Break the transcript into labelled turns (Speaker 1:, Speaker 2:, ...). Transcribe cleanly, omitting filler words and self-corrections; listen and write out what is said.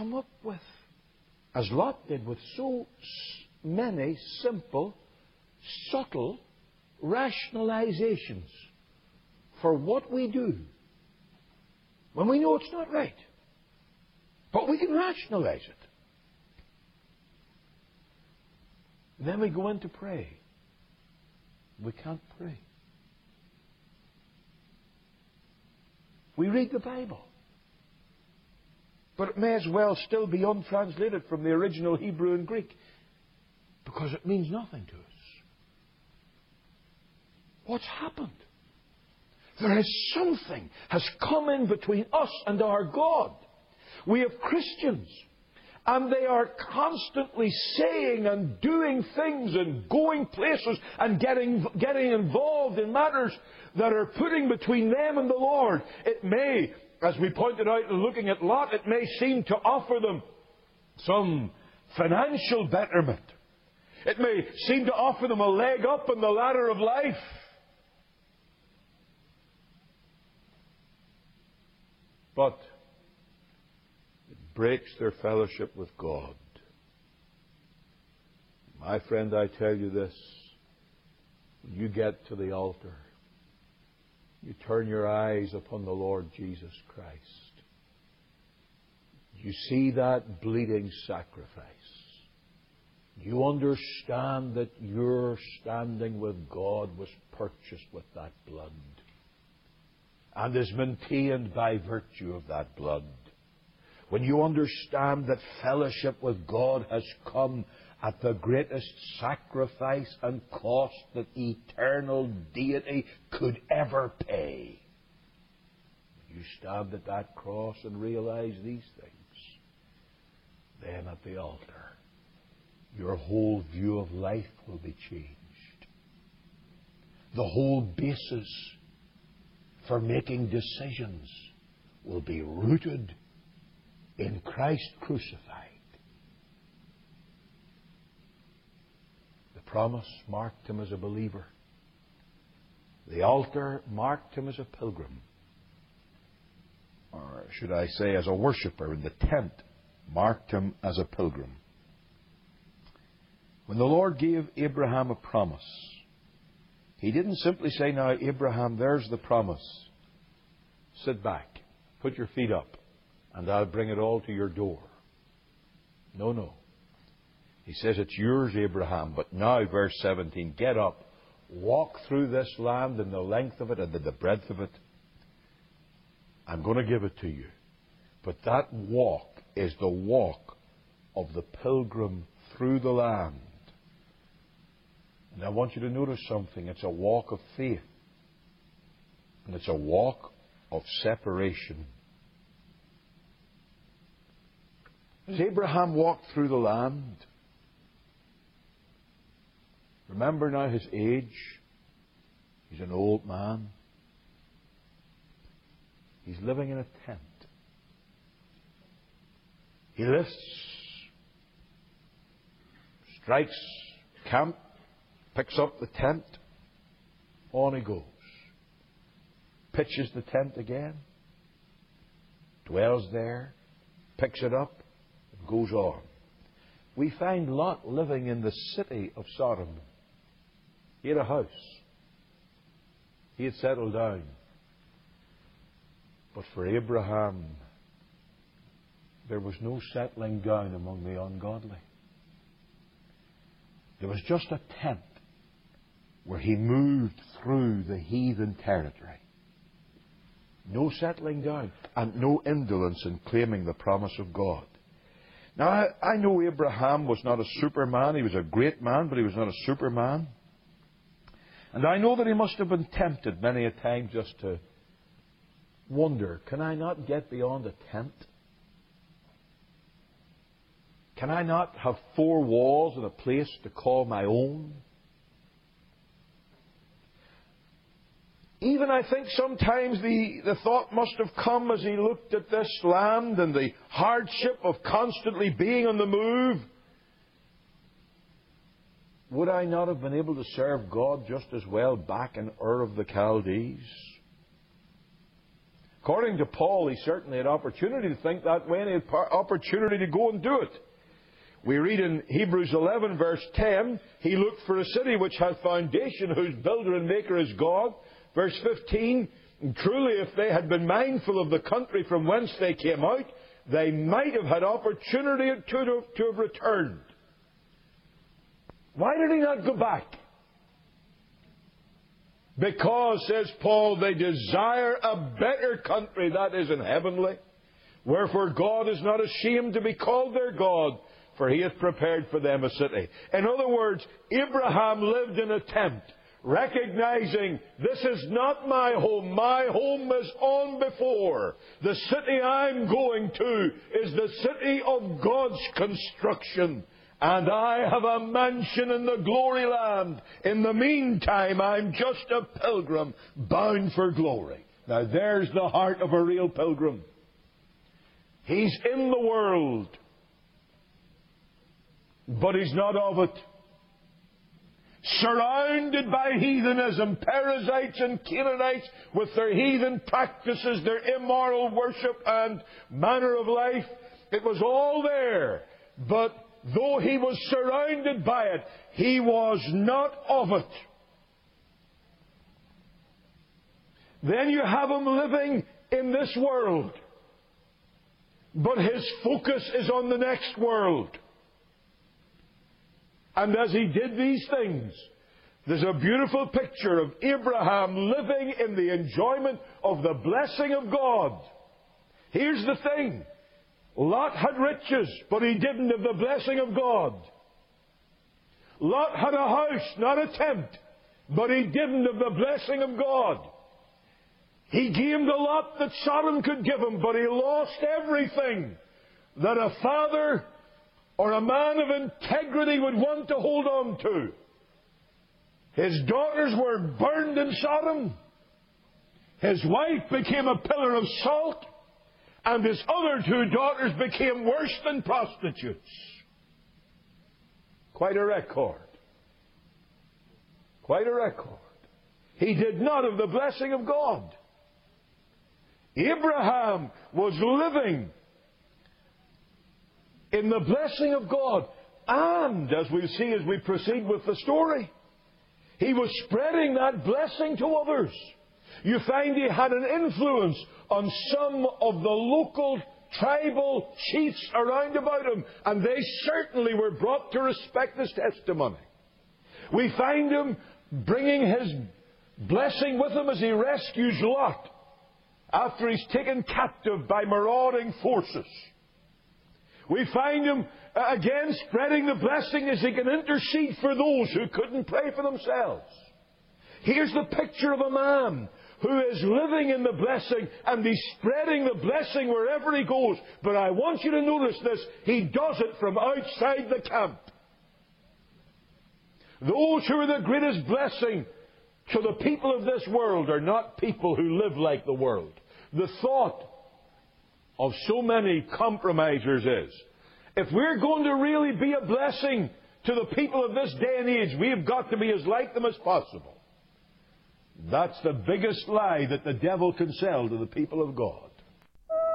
Speaker 1: come up with, as Lot did, with so many simple, subtle rationalizations for what we do when we know it's not right. But we can rationalize it. And then we go in to pray. We can't pray. We read the Bible. But it may as well still be untranslated from the original Hebrew and Greek, because it means nothing to us. What's happened? There is something has come in between us and our God. We have Christians, and they are constantly saying and doing things and going places and getting involved in matters that are putting between them and the Lord. It may, as we pointed out in looking at Lot, it may seem to offer them some financial betterment. It may seem to offer them a leg up on the ladder of life. But it breaks their fellowship with God. My friend, I tell you this, when you get to the altar, you turn your eyes upon the Lord Jesus Christ. You see that bleeding sacrifice. You understand that your standing with God was purchased with that blood and is maintained by virtue of that blood. When you understand that fellowship with God has come at the greatest sacrifice and cost that eternal deity could ever pay, you stand at that cross and realize these things, then at the altar, your whole view of life will be changed. The whole basis for making decisions will be rooted in Christ crucified. The promise marked him as a believer. The altar marked him as a pilgrim. Or should I say, as a worshipper. And the tent marked him as a pilgrim. When the Lord gave Abraham a promise, He didn't simply say, now, Abraham, there's the promise. Sit back, put your feet up, and I'll bring it all to your door. No, no. He says, it's yours, Abraham, but now, verse 17, get up, walk through this land and the length of it and the breadth of it. I'm going to give it to you. But that walk is the walk of the pilgrim through the land. And I want you to notice something. It's a walk of faith. And it's a walk of separation. As Abraham walked through the land, remember now his age. He's an old man. He's living in a tent. He lifts, strikes camp, picks up the tent, on he goes. Pitches the tent again, dwells there, picks it up, and goes on. We find Lot living in the city of Sodom. He had a house. He had settled down. But for Abraham, there was no settling down among the ungodly. There was just a tent where he moved through the heathen territory. No settling down and no indolence in claiming the promise of God. Now, I know Abraham was not a superman. He was a great man, but he was not a superman. And I know that he must have been tempted many a time just to wonder, can I not get beyond a tent? Can I not have four walls and a place to call my own? Even I think sometimes the thought must have come as he looked at this land and the hardship of constantly being on the move. Would I not have been able to serve God just as well back in Ur of the Chaldees? According to Paul, he certainly had opportunity to think that way, and he had opportunity to go and do it. We read in Hebrews 11, verse 10, he looked for a city which hath foundation, whose builder and maker is God. Verse 15, truly if they had been mindful of the country from whence they came out, they might have had opportunity to have returned. Why did he not go back? Because, says Paul, they desire a better country, that is in heavenly. Wherefore God is not ashamed to be called their God, for he hath prepared for them a city. In other words, Abraham lived in a tent, recognizing this is not my home. My home is on before. The city I'm going to is the city of God's construction. And I have a mansion in the glory land. In the meantime, I'm just a pilgrim bound for glory. Now there's the heart of a real pilgrim. He's in the world, but he's not of it. Surrounded by heathenism, Perizzites and Canaanites with their heathen practices, their immoral worship and manner of life. It was all there. But though he was surrounded by it, he was not of it. Then you have him living in this world, but his focus is on the next world. And as he did these things, there's a beautiful picture of Abraham living in the enjoyment of the blessing of God. Here's the thing. Lot had riches, but he didn't have the blessing of God. Lot had a house, not a tent, but he didn't have the blessing of God. He gained a lot that Sodom could give him, but he lost everything that a father or a man of integrity would want to hold on to. His daughters were burned in Sodom. His wife became a pillar of salt. And his other two daughters became worse than prostitutes. Quite a record. Quite a record. He did not have the blessing of God. Abraham was living in the blessing of God. And, as we'll see as we proceed with the story, he was spreading that blessing to others. You find he had an influence on some of the local tribal chiefs around about him, and they certainly were brought to respect his testimony. We find him bringing his blessing with him as he rescues Lot after he's taken captive by marauding forces. We find him again spreading the blessing as he can intercede for those who couldn't pray for themselves. Here's the picture of a man who is living in the blessing, and he's spreading the blessing wherever he goes. But I want you to notice this. He does it from outside the camp. Those who are the greatest blessing to the people of this world are not people who live like the world. The thought of so many compromisers is, if we're going to really be a blessing to the people of this day and age, we've got to be as like them as possible. That's the biggest lie that the devil can sell to the people of God.